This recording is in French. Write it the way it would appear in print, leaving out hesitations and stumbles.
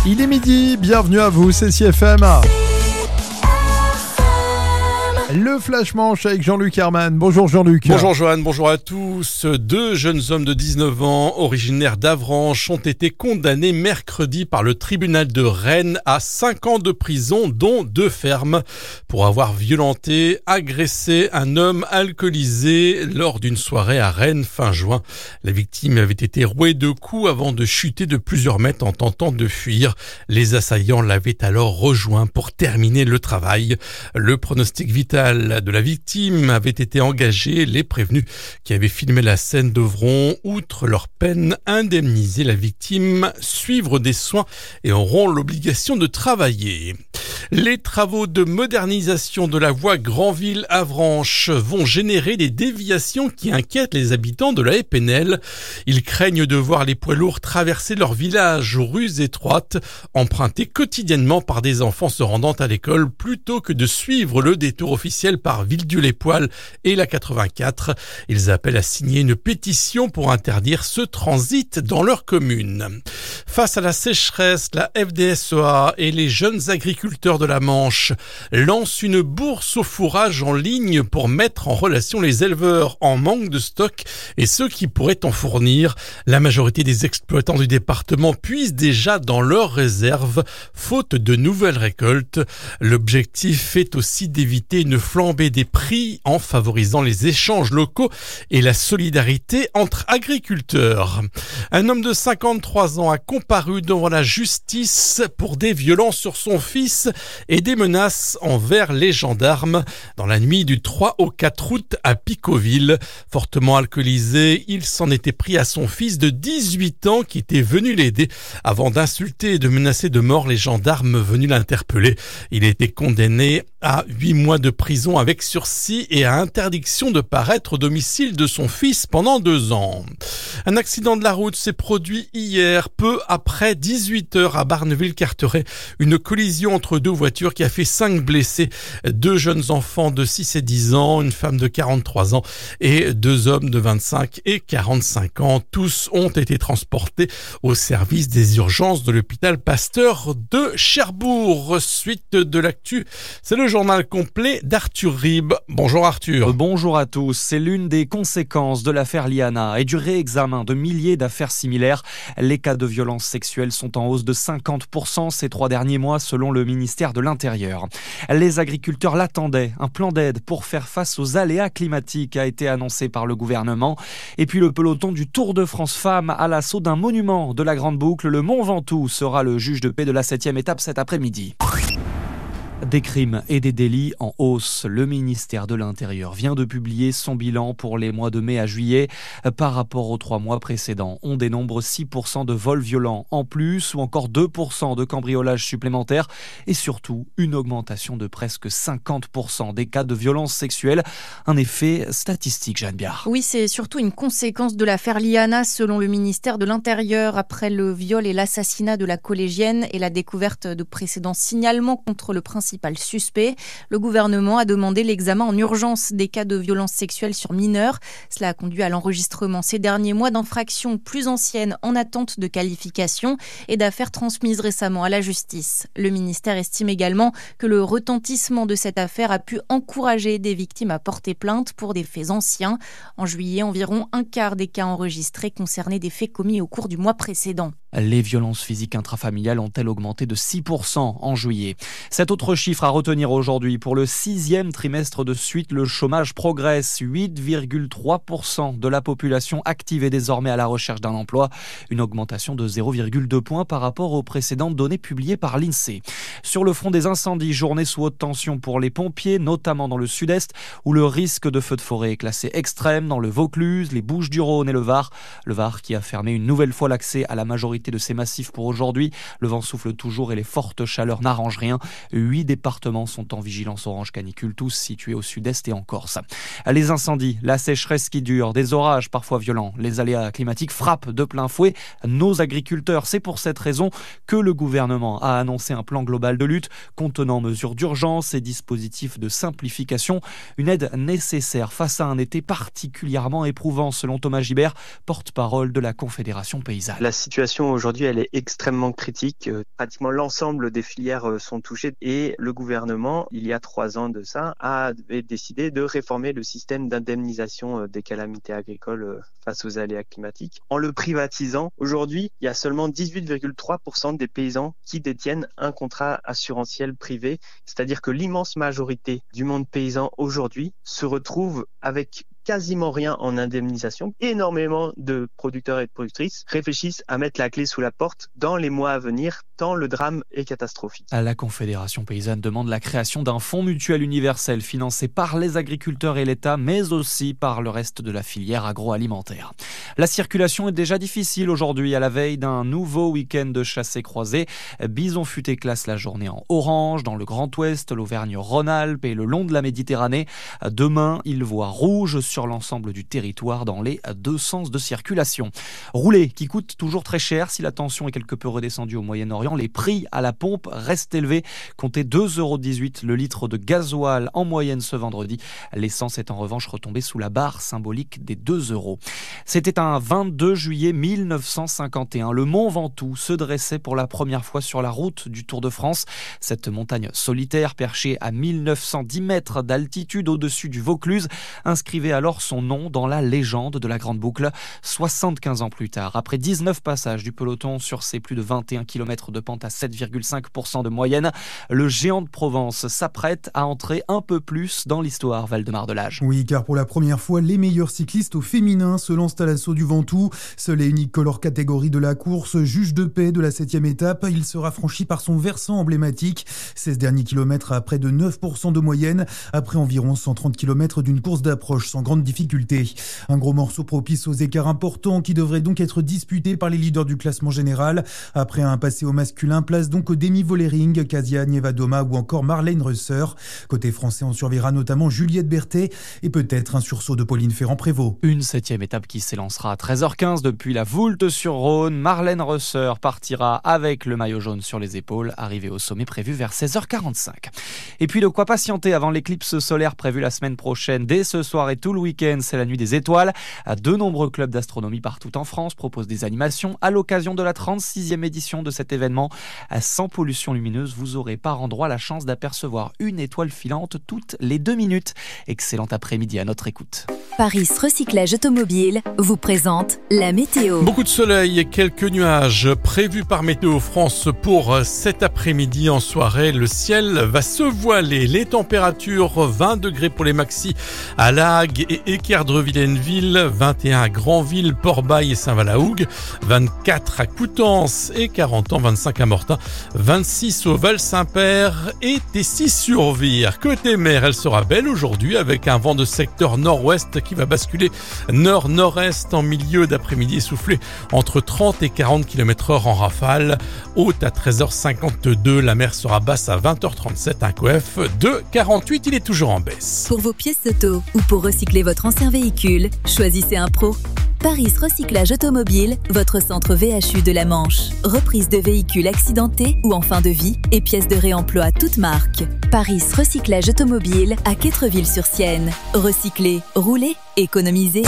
Il est midi, bienvenue à vous, c'est CFM. Le Flash Manche avec Jean-Luc Herman. Bonjour Jean-Luc. Bonjour Johan, bonjour à tous. 2 jeunes hommes de 19 ans, originaires d'Avranches, ont été condamnés mercredi par le tribunal de Rennes à 5 ans de prison, dont 2 fermes, pour avoir violenté, agressé un homme alcoolisé lors d'une soirée à Rennes fin juin. La victime avait été rouée de coups avant de chuter de plusieurs mètres en tentant de fuir. Les assaillants l'avaient alors rejoint pour terminer le travail. Le pronostic vital de la victime avait été engagé. Les prévenus qui avaient filmé la scène devront, outre leur peine, indemniser la victime, suivre des soins et auront l'obligation de travailler. Les travaux de modernisation de la voie Granville-Avranches vont générer des déviations qui inquiètent les habitants de la Épinel. Ils craignent de voir les poids lourds traverser leur village aux rues étroites, empruntées quotidiennement par des enfants se rendant à l'école, plutôt que de suivre le détour officiel par Villedieu-les-Poêles et la 84. Ils appellent à signer une pétition pour interdire ce transit dans leur commune. Face à la sécheresse, la FDSEA et les jeunes agriculteurs de la Manche lancent une bourse au fourrage en ligne pour mettre en relation les éleveurs en manque de stock et ceux qui pourraient en fournir. La majorité des exploitants du département puisent déjà dans leurs réserves, faute de nouvelles récoltes. L'objectif est aussi d'éviter une flambée des prix en favorisant les échanges locaux et la solidarité entre agriculteurs. Un homme de 53 ans a comparu devant la justice pour des violences sur son fils et des menaces envers les gendarmes dans la nuit du 3 au 4 août à Picauville. Fortement alcoolisé, il s'en était pris à son fils de 18 ans qui était venu l'aider avant d'insulter et de menacer de mort les gendarmes venus l'interpeller. Il a été condamné à 8 mois de prison avec sursis et à interdiction de paraître au domicile de son fils pendant 2 ans. Un accident de la route s'est produit hier, peu après 18h à Barneville-Carteret. Une collision entre 2 voitures qui a fait 5 blessés. 2 jeunes enfants de 6 et 10 ans, une femme de 43 ans et 2 hommes de 25 et 45 ans. Tous ont été transportés au service des urgences de l'hôpital Pasteur de Cherbourg. Suite de l'actu, c'est le journal complet d'Arthur Ribes. Bonjour Arthur. Bonjour à tous. C'est l'une des conséquences de l'affaire Liana et du réexamen de milliers d'affaires similaires. Les cas de violences sexuelles sont en hausse de 50% ces 3 derniers mois selon le ministère de l'Intérieur. Les agriculteurs l'attendaient. Un plan d'aide pour faire face aux aléas climatiques a été annoncé par le gouvernement. Et puis le peloton du Tour de France Femmes à l'assaut d'un monument de la Grande Boucle. Le Mont Ventoux sera le juge de paix de la 7e étape cet après-midi. Des crimes et des délits en hausse. Le ministère de l'Intérieur vient de publier son bilan pour les mois de mai à juillet. Par rapport aux 3 mois précédents, on dénombre 6% de vols violents en plus ou encore 2% de cambriolages supplémentaires et surtout une augmentation de presque 50% des cas de violences sexuelles. Un effet statistique, Jeanne Biard. Oui, c'est surtout une conséquence de l'affaire Liana selon le ministère de l'Intérieur après le viol et l'assassinat de la collégienne et la découverte de précédents signalements contre le principal suspect. Le gouvernement a demandé l'examen en urgence des cas de violences sexuelles sur mineurs. Cela a conduit à l'enregistrement ces derniers mois d'infractions plus anciennes en attente de qualification et d'affaires transmises récemment à la justice. Le ministère estime également que le retentissement de cette affaire a pu encourager des victimes à porter plainte pour des faits anciens. En juillet, environ un quart des cas enregistrés concernaient des faits commis au cours du mois précédent. Les violences physiques intrafamiliales ont-elles augmenté de 6% en juillet. Cet autre chiffre à retenir aujourd'hui, pour le 6e trimestre de suite, le chômage progresse. 8,3% de la population active est désormais à la recherche d'un emploi. Une augmentation de 0,2 points par rapport aux précédentes données publiées par l'INSEE. Sur le front des incendies, journée sous haute tension pour les pompiers, notamment dans le sud-est, où le risque de feu de forêt est classé extrême dans le Vaucluse, les Bouches-du-Rhône et le Var. Le Var qui a fermé une nouvelle fois l'accès à la majorité de ces massifs pour aujourd'hui. Le vent souffle toujours et les fortes chaleurs n'arrangent rien. 8 départements sont en vigilance orange canicule, tous situés au sud-est et en Corse. Les incendies, la sécheresse qui dure, des orages parfois violents, les aléas climatiques frappent de plein fouet nos agriculteurs. C'est pour cette raison que le gouvernement a annoncé un plan global de lutte contenant mesures d'urgence et dispositifs de simplification. Une aide nécessaire face à un été particulièrement éprouvant, selon Thomas Gibert, porte-parole de la Confédération paysanne. La situation situation aujourd'hui, elle est extrêmement critique. Pratiquement l'ensemble des filières sont touchées et le gouvernement, il y a 3 ans de ça, avait décidé de réformer le système d'indemnisation des calamités agricoles face aux aléas climatiques. En le privatisant, aujourd'hui, il y a seulement 18,3% des paysans qui détiennent un contrat assurantiel privé, c'est-à-dire que l'immense majorité du monde paysan aujourd'hui se retrouve avec quasiment rien en indemnisation. Énormément de producteurs et de productrices réfléchissent à mettre la clé sous la porte dans les mois à venir, tant le drame est catastrophique. La Confédération paysanne demande la création d'un fonds mutuel universel financé par les agriculteurs et l'État, mais aussi par le reste de la filière agroalimentaire. La circulation est déjà difficile aujourd'hui à la veille d'un nouveau week-end de chassés-croisés. Bison Futé classe la journée en orange dans le Grand Ouest, l'Auvergne-Rhône-Alpes et le long de la Méditerranée. Demain, il voit rouge sur l'ensemble du territoire dans les 2 sens de circulation. Rouler qui coûte toujours très cher. Si la tension est quelque peu redescendue au Moyen-Orient, les prix à la pompe restent élevés. Comptez 2,18 € le litre de gasoil en moyenne ce vendredi. L'essence est en revanche retombée sous la barre symbolique des 2 €. C'était un 22 juillet 1951. Le Mont Ventoux se dressait pour la première fois sur la route du Tour de France. Cette montagne solitaire perchée à 1910 mètres d'altitude au-dessus du Vaucluse inscrivait alors son nom dans la légende de la Grande Boucle. 75 ans plus tard, après 19 passages du peloton sur ses plus de 21 km de pente à 7,5% de moyenne, le géant de Provence s'apprête à entrer un peu plus dans l'histoire, Valdemar Delage. Oui, car pour la première fois, les meilleurs cyclistes au féminin se lancent à l'assaut du Ventoux. Seule et unique hors catégorie de la course, juge de paix de la 7e étape, il sera franchi par son versant emblématique. 16 derniers kilomètres à près de 9% de moyenne, après environ 130 km d'une course d'approche sans grande difficulté. Un gros morceau propice aux écarts importants qui devraient donc être disputés par les leaders du classement général. Après un passé au masculin, place donc au demi-Vollering, Kasia Nievadoma ou encore Marlène Reusser. Côté français, on surveillera notamment Juliette Berthet et peut-être un sursaut de Pauline Ferrand-Prévôt. Une 7e étape qui s'élancera à 13h15 depuis la Voulte-sur-Rhône. Marlène Reusser partira avec le maillot jaune sur les épaules, arrivée au sommet prévu vers 16h45. Et puis de quoi patienter avant l'éclipse solaire prévue la semaine prochaine. Dès ce soir et tout le week-end, c'est la nuit des étoiles. De nombreux clubs d'astronomie partout en France proposent des animations à l'occasion de la 36e édition de cet événement. Sans pollution lumineuse, vous aurez par endroit la chance d'apercevoir une étoile filante toutes les 2 minutes. Excellent après-midi à notre écoute. Paris Recyclage Automobile vous présente la météo. Beaucoup de soleil et quelques nuages prévus par Météo France pour cet après-midi en soirée. Le ciel va se voiler. Les températures 20 degrés pour les maxis à La Hague et Équerdre-Villeneuve, 21 à Granville, Port-Bail et Saint-Valahougue, 24 à Coutances et 40 ans, 25 à Mortain, 26 au Val-Saint-Père et Tessy-sur-Vire. Côté mer, elle sera belle aujourd'hui avec un vent de secteur nord-ouest qui va basculer nord-nord-est en milieu d'après-midi et souffler entre 30 et 40 km/h en rafale. Haute à 13h52, la mer sera basse à 20h37, un coef de 48, il est toujours en baisse. Pour vos pièces auto ou pour recycler votre ancien véhicule, choisissez un pro. Paris Recyclage Automobile, votre centre VHU de la Manche. Reprise de véhicules accidentés ou en fin de vie et pièces de réemploi toutes marques. Paris Recyclage Automobile à Quettreville-sur-Sienne. Recycler, rouler, économiser.